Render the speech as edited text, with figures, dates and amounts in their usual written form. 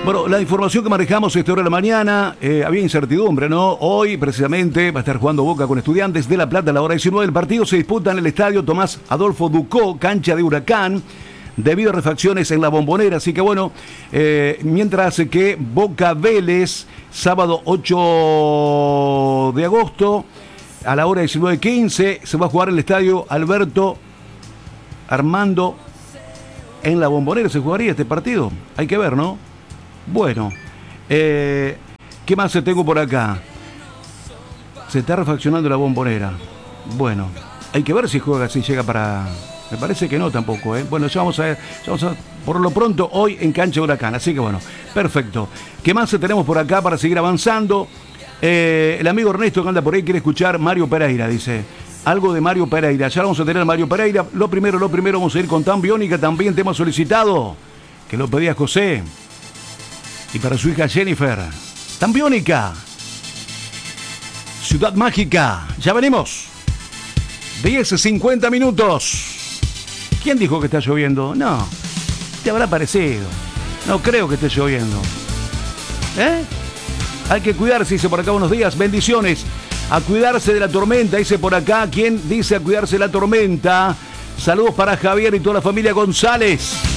Bueno, la información que manejamos a esta hora de la mañana, había incertidumbre, ¿no? Hoy, precisamente, va a estar jugando Boca con Estudiantes de La Plata a la hora 19. El partido se disputa en el estadio Tomás Adolfo Ducó, cancha de Huracán, debido a refacciones en la Bombonera. Así que bueno, mientras que Boca Vélez, sábado 8 de agosto, a la hora 19:15, se va a jugar en el estadio Alberto Armando. En la Bombonera se jugaría este partido. Hay que ver, ¿no? Bueno, ¿qué más tengo por acá? Se está refaccionando la Bombonera. Bueno, hay que ver si juega, si llega para... Me parece que no tampoco, ¿eh? Bueno, ya vamos a ver. Por lo pronto, hoy en cancha Huracán. Así que bueno, perfecto. ¿Qué más tenemos por acá para seguir avanzando? El amigo Ernesto que anda por ahí quiere escuchar Mario Pereira, dice. Algo de Mario Pereira. Ya vamos a tener a Mario Pereira. Lo primero, vamos a ir con Tan Biónica, también tema solicitado, que lo pedía José. Y para su hija Jennifer. Tan Biónica. Ciudad Mágica. Ya venimos. 10:50 minutos. ¿Quién dijo que está lloviendo? No. Te habrá parecido. No creo que esté lloviendo. Hay que cuidarse, dice por acá, buenos días. Bendiciones. A cuidarse de la tormenta, dice por acá. ¿Quién dice a cuidarse de la tormenta? Saludos para Javier y toda la familia González.